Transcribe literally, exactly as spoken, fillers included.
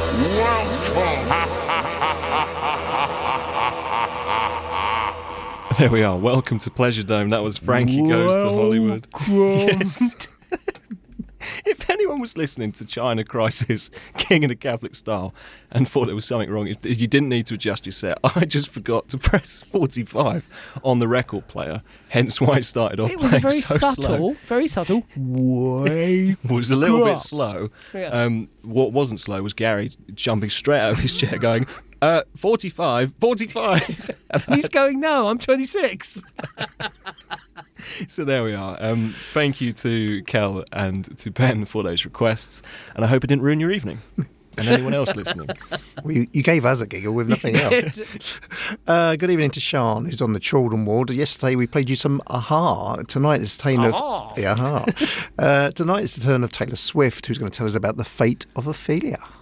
There we are. Welcome to Pleasure Dome. That was Frankie Goes to Hollywood. Yes. If anyone was listening to China Crisis, King of the Catholic Style, and thought there was something wrong, if you didn't need to adjust your set, I just forgot to press forty-five on the record player, hence why it started off It was playing a very so subtle, slow. very subtle. Way It was a little bit up. slow. Yeah. Um, what wasn't slow was Gary jumping straight out of his chair going, uh, forty-five, forty-five. He's going, no, I'm twenty-six. So there we are. Um, thank you to Kel and to Ben for those requests, and I hope it didn't ruin your evening. And anyone else listening. Well, you, you gave us a giggle with nothing else. uh, good evening to Sean, who's on the Chaldon ward. Yesterday we played you some Aha. Tonight it's the turn of Aha. yeah, Aha. Uh, tonight it's the turn of Taylor Swift, who's going to tell us about the fate of Ophelia.